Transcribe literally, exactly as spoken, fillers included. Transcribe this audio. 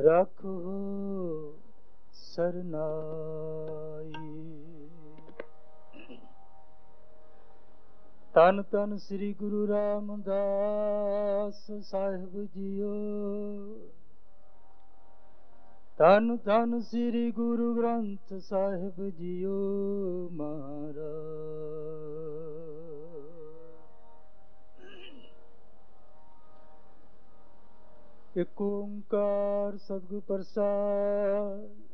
ਰੱਖੋ ਸਰਨਾਈ। ਧੰਨ ਧੰਨ ਸ੍ਰੀ ਗੁਰੂ ਰਾਮਦਾਸ ਸਾਹਿਬ ਜੀਓ। ਧੰਨ ਧੰਨ ਸ੍ਰੀ ਗੁਰੂ ਗ੍ਰੰਥ ਸਾਹਿਬ ਜੀਓ ਮਹਾਰਾਜ। ਇਕ ਓਂਕਾਰ ਸਤਿਗੁਰ ਪ੍ਰਸਾਦ।